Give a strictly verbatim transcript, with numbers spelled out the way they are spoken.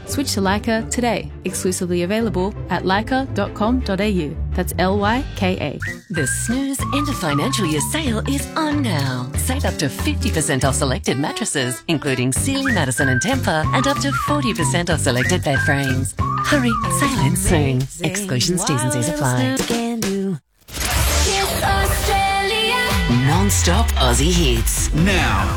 Switch to Lyca today. Exclusively available at lyca dot com dot a u. That's L Y K A. The Snooze End of Financial Year sale is on now. Save up to fifty percent off selected mattresses, including Sealy, Madison and Tempur, and up to forty percent off selected bed frames. Hurry, sale ends soon. Exclusions, T's and C's apply. Non-stop Aussie hits. Now